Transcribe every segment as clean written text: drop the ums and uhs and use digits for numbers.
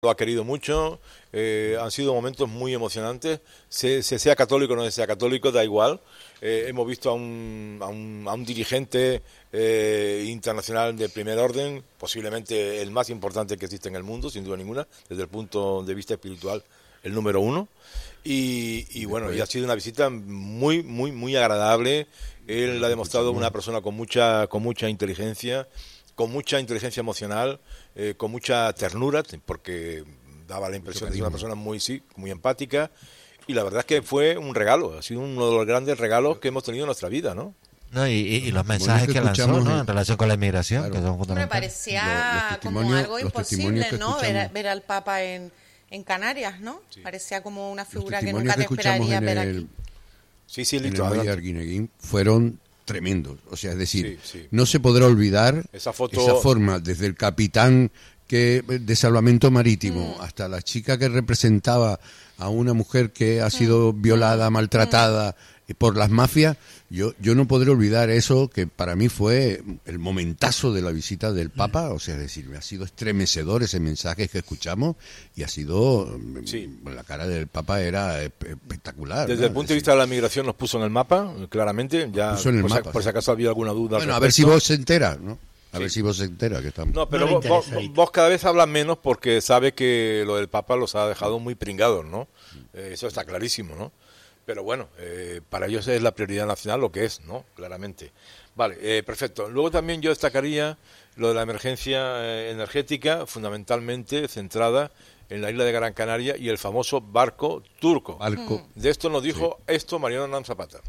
lo ha querido mucho, han sido momentos muy emocionantes, sea católico o no sea católico, da igual. Hemos visto a un dirigente internacional de primer orden, posiblemente el más importante que existe en el mundo, sin duda ninguna, desde el punto de vista espiritual, el número uno. Y bueno, y ha sido una visita muy, muy, muy agradable. Él ha demostrado una persona con mucha inteligencia emocional, con mucha ternura, porque daba la impresión de ser una persona muy empática, y la verdad es que fue un regalo, ha sido uno de los grandes regalos que hemos tenido en nuestra vida, ¿no? No, y los mensajes que lanzó, ¿no?, en relación con la inmigración, claro, que son fundamentales. Me parecía como algo imposible, ¿no? Ver al Papa en Canarias, ¿no? Sí. Parecía como una figura que nunca te esperaría ver aquí. En el Muelle Arguineguín fueron tremendos, o sea, es decir, no se podrá olvidar esa forma, desde el capitán de salvamento marítimo hasta la chica que representaba a una mujer que ha sido violada, maltratada por las mafias. Yo no podré olvidar eso, que para mí fue el momentazo de la visita del Papa, o sea, es decir, ha sido estremecedor ese mensaje que escuchamos, y ha sido, la cara del Papa era espectacular. Desde el punto de vista de la migración nos puso en el mapa, claramente, ya por si acaso había alguna duda. Bueno, a ver si vos se entera, ¿no? A ver si vos se entera que estamos... No, pero vos cada vez hablas menos porque sabe que lo del Papa los ha dejado muy pringados, ¿no? Eso está clarísimo, ¿no? Pero bueno, para ellos es la prioridad nacional lo que es, ¿no? Claramente. Vale, perfecto. Luego también yo destacaría lo de la emergencia energética, fundamentalmente centrada en la isla de Gran Canaria y el famoso barco turco. De esto nos dijo Mariano Hernán Zapata.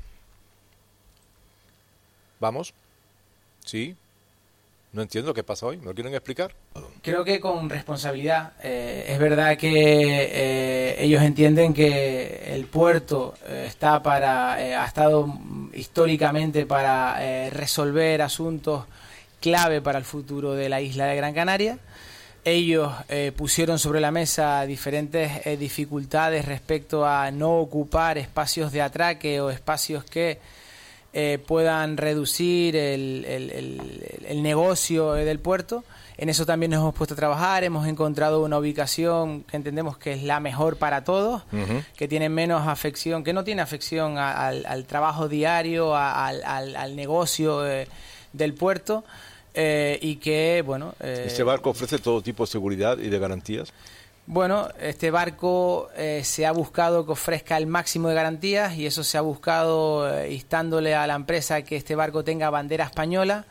¿Vamos? ¿Sí? No entiendo qué pasa hoy. ¿Me lo quieren explicar? Creo que con responsabilidad. Es verdad que ellos entienden que el puerto ha estado históricamente para resolver asuntos clave para el futuro de la isla de Gran Canaria. Ellos pusieron sobre la mesa diferentes dificultades respecto a no ocupar espacios de atraque o espacios que puedan reducir el negocio del puerto. En eso también nos hemos puesto a trabajar, hemos encontrado una ubicación que entendemos que es la mejor para todos, que tiene menos afección, que no tiene afección al trabajo diario, al negocio del puerto, y que, bueno... ¿Este barco ofrece todo tipo de seguridad y de garantías? Bueno, este barco se ha buscado que ofrezca el máximo de garantías, y eso se ha buscado instándole a la empresa que este barco tenga bandera española,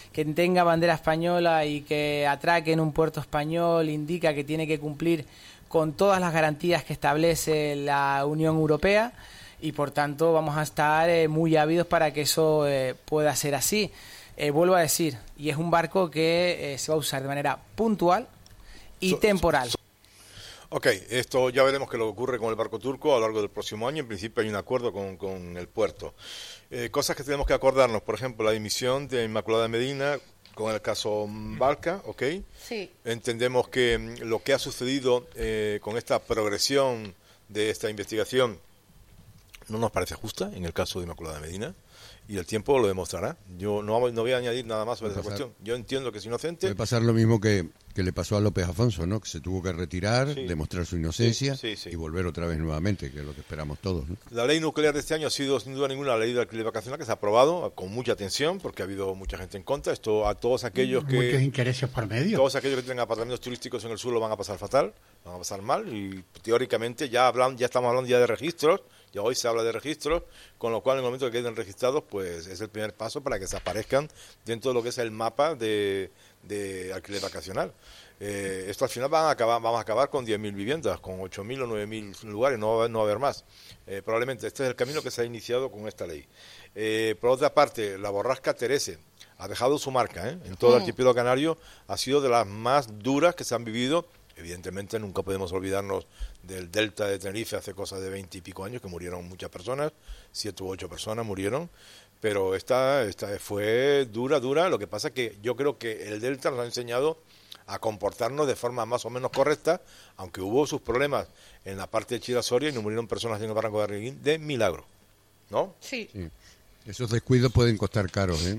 y que atraque en un puerto español indica que tiene que cumplir con todas las garantías que establece la Unión Europea, y por tanto vamos a estar muy ávidos para que eso pueda ser así. Vuelvo a decir, y es un barco que se va a usar de manera puntual y temporal. Ok, esto ya veremos qué lo que ocurre con el barco turco a lo largo del próximo año. En principio hay un acuerdo con el puerto. Cosas que tenemos que acordarnos, por ejemplo, la dimisión de Inmaculada Medina con el caso Balca, ¿ok? Sí. Entendemos que lo que ha sucedido con esta progresión de esta investigación no nos parece justa en el caso de Inmaculada Medina, y el tiempo lo demostrará. Yo no voy a añadir nada más sobre esa cuestión. Yo entiendo que es inocente. Puede pasar lo mismo que le pasó a López Afonso, ¿no? Que se tuvo que retirar, demostrar su inocencia y volver otra vez nuevamente, que es lo que esperamos todos, ¿no? La ley nuclear de este año ha sido sin duda ninguna la ley de alquiler vacacional, que se ha aprobado con mucha atención porque ha habido mucha gente en contra. Esto a todos aquellos muchos intereses por medio. Todos aquellos que tengan apartamentos turísticos en el sur lo van a pasar fatal, van a pasar mal, y teóricamente ya estamos hablando ya de registros. Ya hoy se habla de registros, con lo cual en el momento que queden registrados, pues es el primer paso para que se aparezcan dentro de lo que es el mapa de alquiler vacacional. Esto al final vamos a acabar con 10.000 viviendas, con 8.000 o 9.000 lugares, no va a haber más. Probablemente este es el camino que se ha iniciado con esta ley. Por otra parte, la borrasca Terese ha dejado su marca, en todo el archipiélago canario, ha sido de las más duras que se han vivido. Evidentemente nunca podemos olvidarnos del delta de Tenerife hace cosas de 20 y pico años, que murieron muchas personas, 7 u 8 personas murieron, pero esta fue dura. Lo que pasa es que yo creo que el delta nos ha enseñado a comportarnos de forma más o menos correcta, aunque hubo sus problemas en la parte de Chira Soria y no murieron personas en el barranco de Arguineguín de milagro, ¿no? Sí. Esos descuidos pueden costar caros, ¿eh?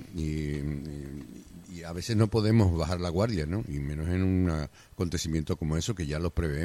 Y a veces no podemos bajar la guardia, ¿no? Y menos en un acontecimiento como eso, que ya lo prevemos.